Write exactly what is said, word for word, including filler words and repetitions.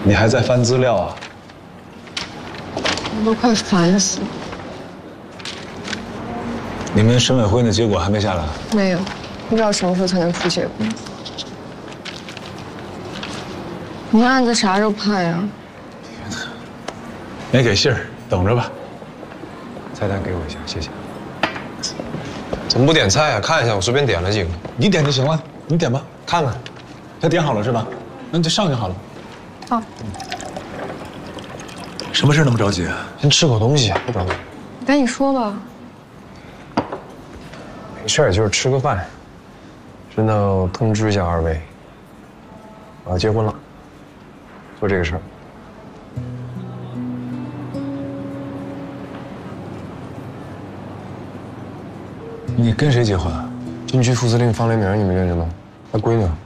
你还在翻资料啊？ 我都快烦死了。 你们审委会的结果还没下来？ 没有，不知道什么时候才能出结果。你们案子啥时候判呀？ 没给信儿，等着吧。菜单给我一下，谢谢。 怎么不点菜啊？看一下，我随便点了几个。 你点就行了，你点吧。 看看， 他点好了是吧？那你就上就好了。 好。 什么事那么着急啊？ 先吃口东西啊，不着急。 你赶紧说吧。 没事儿，就是吃个饭。顺道通知一下二位，我要结婚了，做这个事儿。 你跟谁结婚啊？ 军区副司令方连明，你们认识吗？他闺女。